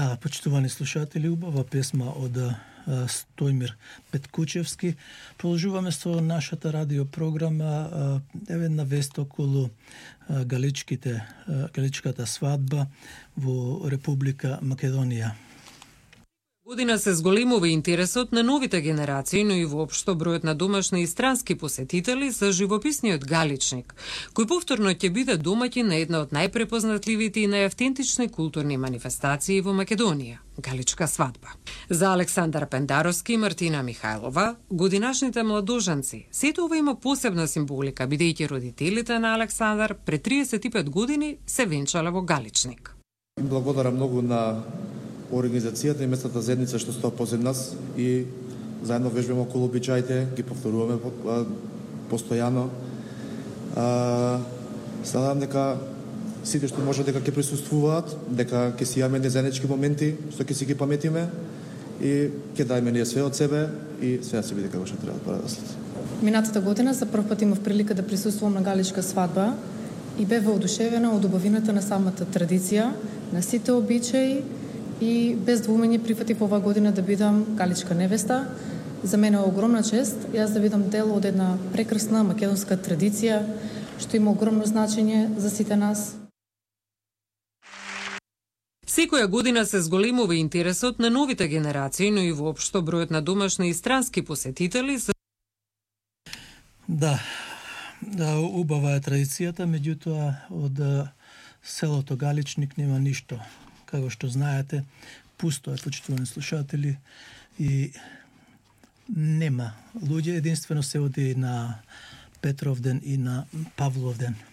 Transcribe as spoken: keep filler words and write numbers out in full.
Да, почитувани слушатели, убава песма од Стојмир Петкучевски. Продолжуваме со нашата радиопрограма. Еве една вест околу галичките, галичката свадба во Република Македонија. Година се зголемува интересот на новите генерации, но и воопшто бројот на домашни и странски посетители за живописниот галичник, кој повторно ќе биде домаќин на една од најпрепознатливите и најавтентични културни манифестации во Македонија – галичка свадба. За Александар Пендаровски и Мартина Михајлова, годинашните младоженци, сето ова има посебна символика, бидејќи родителите на Александар пред триесет и пет години се венчале во галичник. Благодарам многу на организацијата и местната заедница што стои позад нас и заедно вежбаме околу обичаите, ги повторуваме постојано. Се надам дека сите што може дека ќе присуствуваат, дека ќе си имаме незаеднички моменти, што ќе си ги паметиме и ќе дајме ние све од себе и све се биде како што треба порадаслед. Минатата година за прв пат имав прилика да присуствувам на галичка свадба и бев воодушевена од убавината на самата традиција, на сите обичаи и без двумење прифатив оваа година да бидам галичка невеста. За мене е огромна чест јас да бидам дел од една прекрасна македонска традиција што има огромно значење за сите нас. Секоја година се зголемува интересот на новите генерации, но и воопшто бројот на домашни и странски посетители за... Да, да, убава е традицијата, меѓутоа од селото Галичник нема ништо. Како што знаете, пусто е, почитувани слушатели, и нема луѓе, единствено се оди на Петровден и на Павловден.